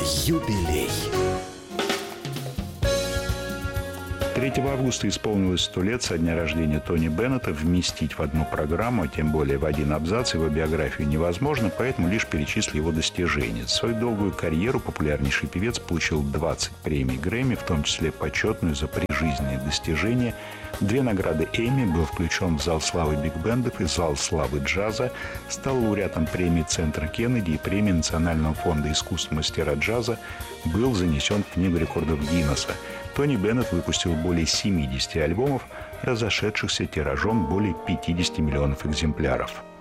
Юбилей. 3 августа исполнилось 100 лет со дня рождения Тони Беннета. Вместить в одну программу, а тем более в один абзац, его биографию невозможно, поэтому лишь перечислю его достижения. За свою долгую карьеру популярнейший певец получил 20 премий Грэмми, в том числе почетную за прижизненные достижения, 2 награды Эмми, был включен в зал славы биг-бендов и зал славы джаза, стал лауреатом премии Центра Кеннеди и премии Национального фонда искусств мастера джаза, был занесен в Книгу рекордов Гиннесса. Тони Беннет выпустил более 70 альбомов, разошедшихся тиражом более 50 миллионов экземпляров.